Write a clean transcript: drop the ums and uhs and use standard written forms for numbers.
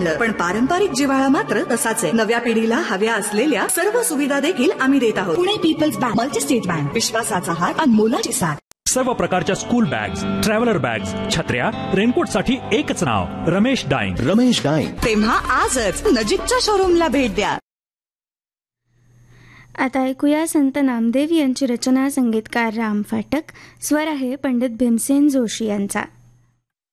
बदललं, पण पारंपरिक जिव्हाळा मात्र तसाच आहे. नव्या पिढीला हव्या असलेल्या सर्व सुविधा देखील आम्ही देत आहोत. Pune people's bank, multi-state bank, विश्वासाचा हार, अनमोलाची साथ. सर्व प्रकारच्या स्कूल बॅग्स, ट्रॅव्हलर बॅग्स, छत्र्या, रेनकोट साठी एकच नाव, रमेश डाईंग. रमेश डाईंग. तेव्हा आजच नजीकच्या शोरूमला भेट द्या. आता ऐकूया संत नामदेव यांची रचना, संगीतकार राम फाटक, स्वर आहे पंडित भीमसेन जोशी यांचा.